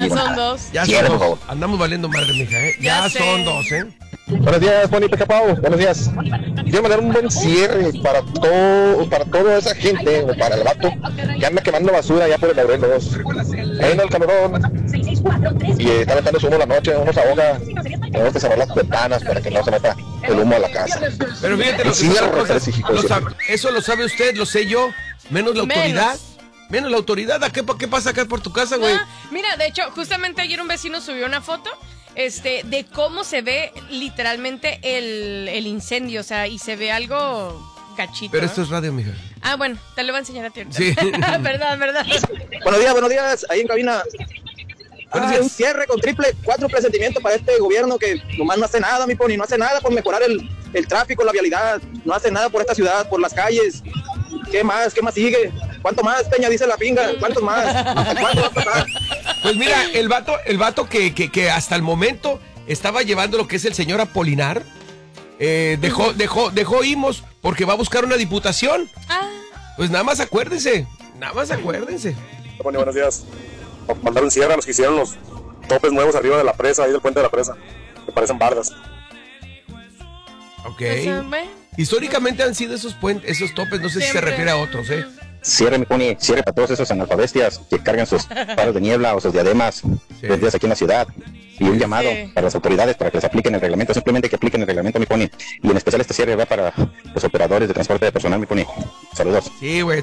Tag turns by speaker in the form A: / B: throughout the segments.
A: digo
B: son
A: nada.
B: dos.
C: Ya
A: Cierre,
C: son
A: por
C: dos.
A: favor.
C: Andamos valiendo madre, mija, ¿eh?
B: Ya
C: Ya
B: sé.
C: son dos, ¿eh?
D: Buenos días, Pony Peca Pau. Buenos días. Quiero mandar un buen cierre para toda esa gente, o para el vato que anda quemando basura allá por el Laurel 2. Ahí en el Calorón. Y está aventando su humo en la noche, uno se ahoga. Tenemos que cerrar las ventanas para que no se meta el humo a la casa.
C: Pero fíjate lo que
D: Sí,
C: son
D: a
C: cosas.
D: hijo de su-
C: Eso lo sabe usted, lo sé yo. Menos la
B: Menos.
C: autoridad. Menos la autoridad. ¿A qué pasa acá por tu casa, güey?
B: Ah, mira, de hecho, justamente ayer un vecino subió una foto de cómo se ve literalmente el incendio, o sea, y se ve algo gachito.
C: Pero
B: ¿no?
C: esto es radio, mija.
B: Ah, bueno, te lo voy a enseñar a ti ahorita.
C: Sí.
B: verdad.
E: Buenos días, ahí en cabina.
C: Buenos días.
E: Un cierre con cuatro presentimientos para este gobierno que nomás no hace nada, mi Pony, no hace nada por mejorar el tráfico, la vialidad, no hace nada por esta ciudad, por las calles. ¿Qué más sigue? ¿Cuánto más, Peña, dice la pinga? ¿Cuántos más? ¿Cuánto va a pasar?
C: Pues mira, el vato que hasta el momento estaba llevando lo que es el señor Apolinar, dejó Imos porque va a buscar una diputación.
B: Ah,
C: Pues nada más acuérdense.
D: Pony, buenos días. Para mandar un cierre a los que hicieron los topes nuevos arriba de la presa, ahí del puente de la presa, que parecen bardas.
C: Ok.
B: bueno.
C: Históricamente han sido esos topes, no sé si se
B: Siempre.
C: refiere a otros, ¿eh?
A: Cierre, mi Pony, cierre para todos esos analfabestias que cargan sus faros de niebla o sus diademas vendidas aquí en la ciudad. Y un llamado para las autoridades para que les apliquen el reglamento, simplemente que apliquen el reglamento, mi Pony. Y en especial este cierre va para los operadores de transporte de personal, mi Pony. Saludos.
C: Sí, güey,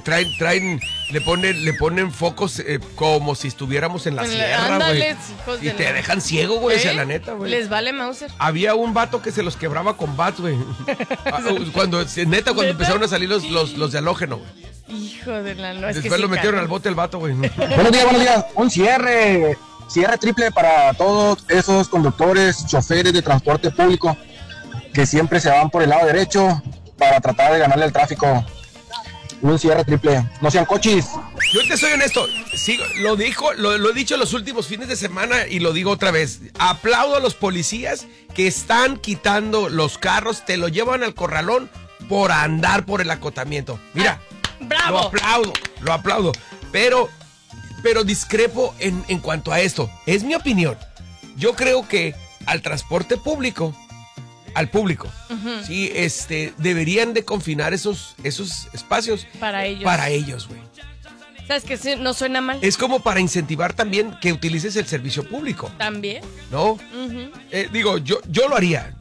C: le ponen focos como si estuviéramos en la sierra, güey.
B: Ándale, hijos
C: Y
B: de
C: te
B: la-
C: dejan ciego, güey, o sea,
B: ¿Eh?
C: la neta, güey.
B: Les vale Mauser.
C: Había un vato que se los quebraba con bats, güey. Cuando empezaron a salir los de halógeno, güey.
B: Hijo de la... No, es
C: Después
B: que
C: lo
B: sí,
C: metieron
B: cara.
C: al bote el vato, güey.
F: Buenos días. Un cierre triple para todos esos conductores, choferes de transporte público que siempre se van por el lado derecho para tratar de ganarle al tráfico. Un cierre triple. No sean cochis.
C: Yo te soy honesto, sí, lo he dicho los últimos fines de semana y lo digo otra vez. Aplaudo a los policías que están quitando los carros, te lo llevan al corralón por andar por el acotamiento. Mira,
B: ¡Bravo!
C: lo aplaudo. Pero discrepo en cuanto a esto. Es mi opinión. Yo creo que al transporte público, al público, sí, deberían de confinar esos espacios
B: Para ellos.
C: para ellos, güey.
B: ¿Sabes qué? Sí, no suena mal.
C: Es como para incentivar también que utilices el servicio público,
B: También.
C: ¿no?
B: Ujú.
C: Digo, yo lo haría,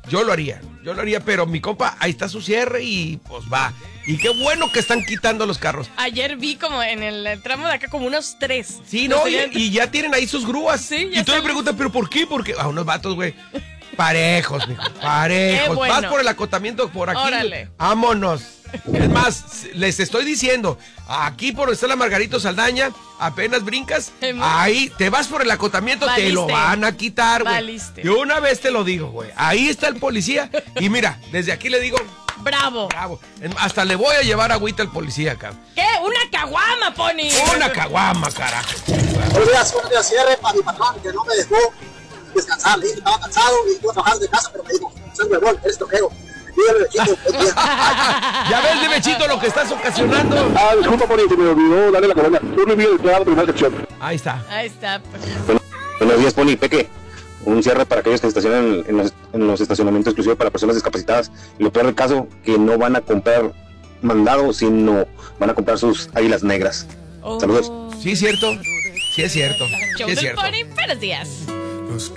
C: pero mi compa, ahí está su cierre y pues va. Y qué bueno que están quitando los carros.
B: Ayer vi como en el tramo de acá como unos 3.
C: Sí, no, y ya tienen ahí sus grúas.
B: Sí, ya
C: y tú me
B: están.
C: preguntas, ¿pero por qué? Porque a unos vatos, güey. Parejos, mijo, parejos.
B: Qué bueno.
C: Vas por el acotamiento por aquí.
B: Órale.
C: Vámonos. Es más, les estoy diciendo, aquí por donde está la Margarito Saldaña, apenas brincas, ahí te vas por el acotamiento, te lo
B: Valiste.
C: van a quitar, güey.
B: Valiste.
C: Yo una vez te lo digo, güey. Ahí está el policía. Y mira, desde aquí le digo,
B: ¡Bravo!
C: bravo. Hasta le voy a llevar agüita al policía acá.
B: ¿Qué? ¡Una caguama, Pony!
C: Una caguama, carajo.
E: Buenos días, cierre para mi patrón que no me dejó descansar. Le dije que estaba cansado y iba a trabajar de casa, pero me dijo, soy huevón, eres troquero. Dígame, Bechito, buen día.
C: Ya ves, de Bechito, lo que estás ocasionando.
D: Disculpa, Pony, se me olvidó darle la corona. Tú review el programa de primera sección.
C: Ahí está.
B: Ahí está. Pues.
A: Buenos días, Pony, Peque. Un cierre para aquellos que se estacionan en los estacionamientos exclusivos para personas discapacitadas. Y lo peor del caso, que no van a comprar mandado, sino van a comprar sus águilas negras.
B: Oh.
A: Saludos.
C: Sí, es cierto. Sí, es cierto.
B: Show
C: Sí, es
B: del
C: cierto.
B: Pony, buenos días.